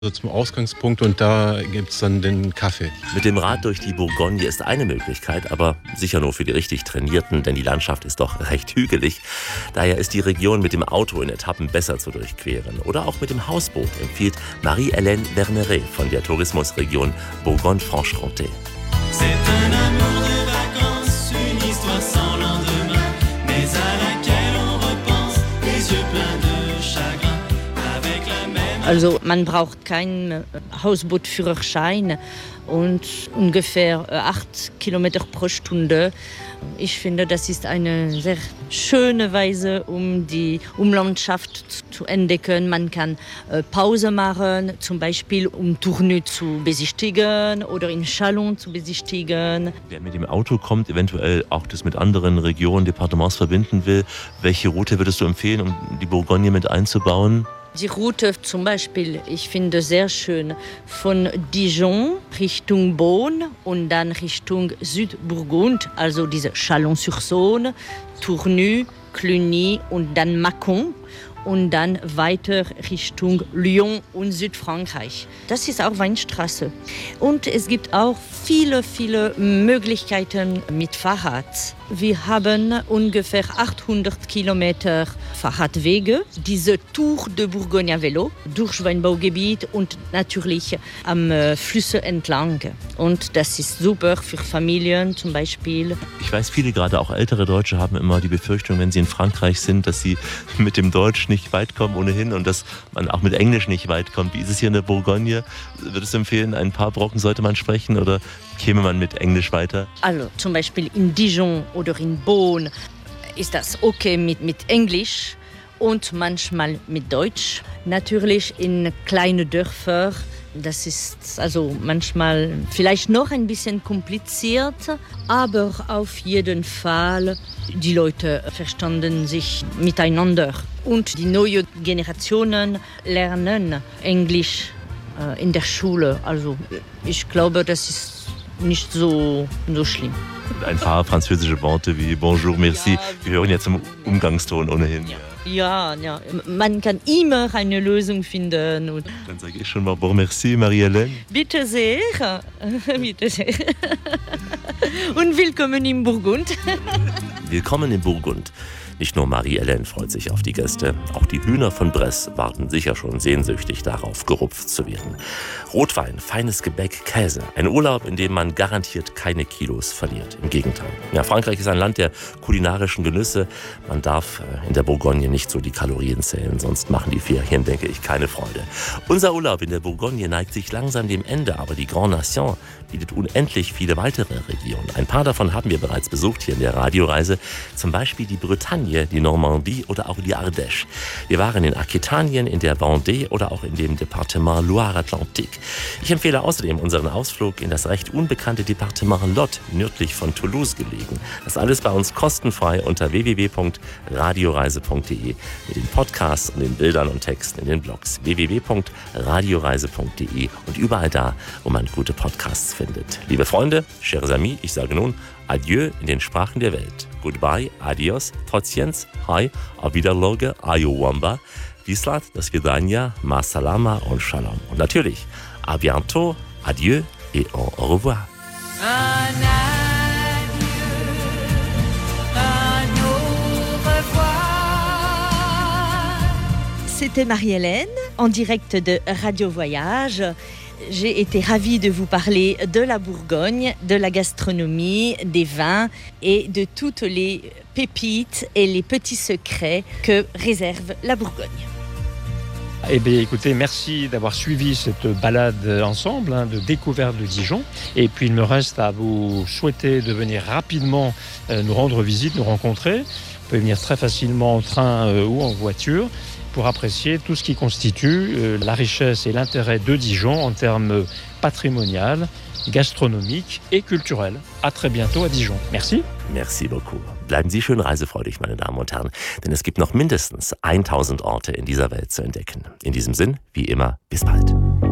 So zum Ausgangspunkt und da gibt es dann den Kaffee. Mit dem Rad durch die Bourgogne ist eine Möglichkeit, aber sicher nur für die richtig Trainierten, denn die Landschaft ist doch recht hügelig. Daher ist die Region mit dem Auto in Etappen besser zu durchqueren. Oder auch mit dem Hausboot, empfiehlt Marie-Hélène Verneret von der Tourismusregion Bourgogne-Franche-Comté. Also man braucht keinen Hausbootführerschein und ungefähr 8 Kilometer pro Stunde. Ich finde, das ist eine sehr schöne Weise, um die Umlandschaft zu entdecken. Man kann Pause machen, zum Beispiel um Tournus zu besichtigen oder in Chalon zu besichtigen. Wer mit dem Auto kommt, eventuell auch das mit anderen Regionen, Departements verbinden will, welche Route würdest du empfehlen, um die Bourgogne mit einzubauen? Die Route zum Beispiel, ich finde sehr schön, von Dijon Richtung Beaune und dann Richtung Südburgund, also diese Chalon-sur-Saône, Tournus, Cluny und dann Mâcon und dann weiter Richtung Lyon und Südfrankreich. Das ist auch Weinstraße. Und es gibt auch viele Möglichkeiten mit Fahrrad. Wir haben ungefähr 800 Kilometer Fahrradwege. Diese Tour de Bourgogne à Vélo durch Weinbaugebiet und natürlich am Flüsse entlang. Und das ist super für Familien zum Beispiel. Ich weiß, viele, gerade auch ältere Deutsche, haben immer die Befürchtung, wenn sie in Frankreich sind, dass sie mit dem Deutsch nicht weit kommen ohnehin und dass man auch mit Englisch nicht weit kommt. Wie ist es hier in der Bourgogne? Würdest du empfehlen, ein paar Brocken sollte man sprechen oder käme man mit Englisch weiter? Also zum Beispiel in Dijon oder in Beaune ist das okay mit Englisch und manchmal mit Deutsch. Natürlich in kleinen Dörfern, das ist also manchmal vielleicht noch ein bisschen kompliziert, aber auf jeden Fall die Leute verstanden sich miteinander. Und die neuen Generationen lernen Englisch in der Schule. Also ich glaube, das ist nicht so schlimm. Ein paar französische Worte wie Bonjour, Merci gehören ja zum Umgangston ohnehin. Ja, man kann immer eine Lösung finden. Und dann sage ich schon mal Bon Merci, Marie-Hélène. Bitte sehr. Bitte sehr. Und willkommen in Burgund. Willkommen in Burgund. Nicht nur Marie-Hélène freut sich auf die Gäste, auch die Hühner von Bresse warten sicher schon sehnsüchtig darauf, gerupft zu werden. Rotwein, feines Gebäck, Käse. Ein Urlaub, in dem man garantiert keine Kilos verliert. Im Gegenteil. Ja, Frankreich ist ein Land der kulinarischen Genüsse. Man darf in der Bourgogne nicht so die Kalorien zählen, sonst machen die Ferien, denke ich, keine Freude. Unser Urlaub in der Bourgogne neigt sich langsam dem Ende, aber die Grande Nation bietet unendlich viele weitere Regionen. Ein paar davon haben wir bereits besucht hier in der Radioreise. Zum Beispiel die Bretagne, die Normandie oder auch die Ardèche. Wir waren in Aquitanien, in der Vendée oder auch in dem Departement Loire-Atlantique. Ich empfehle außerdem unseren Ausflug in das recht unbekannte Departement Lot, nördlich von Toulouse gelegen. Das alles bei uns kostenfrei unter www.radioreise.de mit den Podcasts und den Bildern und Texten in den Blogs. www.radioreise.de und überall da, wo man gute Podcasts findet. Liebe Freunde, chers amis, ich sage nun Adieu in den Sprachen der Welt. Goodbye, adios, trotziens, hi, auf Wiederloge, ayowamba, Wislat, das Vidania, ma salama und shalom. Und natürlich, à bientôt, adieu et au revoir. C'était Marie-Hélène, en direct de Radio Voyage. J'ai été ravie de vous parler de la Bourgogne, de la gastronomie, des vins et de toutes les pépites et les petits secrets que réserve la Bourgogne. Eh bien, écoutez, merci d'avoir suivi cette balade ensemble, de découverte de Dijon. Et puis, il me reste à vous souhaiter de venir rapidement nous rendre visite, nous rencontrer. Vous pouvez venir très facilement en train ou en voiture pour apprécier tout ce qui constitue la richesse et l'intérêt de Dijon en termes patrimonial, gastronomique et culturel. À très bientôt à Dijon. Merci. Merci beaucoup. Bleiben Sie schön reisefreudig, meine Damen und Herren, denn es gibt noch mindestens 1000 Orte in dieser Welt zu entdecken. In diesem Sinn, wie immer, bis bald.